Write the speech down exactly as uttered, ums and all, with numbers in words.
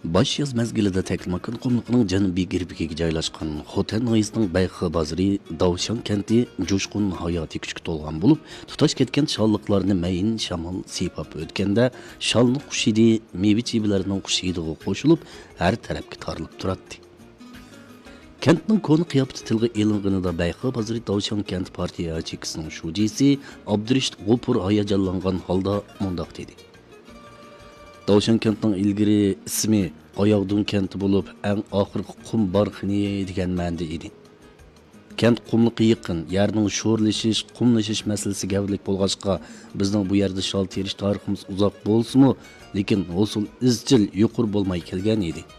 Bosh yoz mezgilida Teklimakon qumliqining janubiy girbiga joylashgan Xotan noyisining Bayxi bozori Davshan kenti jo'shqin hayotiy kuchga to'lgan bo'lib, tutash ketgan sholliqlarni mayin shamol siypab o'tganda sholni qushidi, meva-chevalarning qushidiga qo'shilib, har tarafga tarilib turadi. Kentning koni qiyofati tilga elinganida Bayxi bozori Davshan kent partiya chekisining shujisi Abdurishit G'opur hayajonlangan holda mundaq dedi. Davshan kentning ilgari ismi Oyoqdun kenti bo'lib, eng oxirgi qum barxini degan ma'noda edi. Kent qumliqqa yaqin, yerning sho'rlashish, qumlashish masalasi gavlik bo'lg'achqa, bizning bu yerda shol terish tariximiz uzoq bo'lsa-mu, lekin hosil izchil yuqur bo'lmay kelgan edi.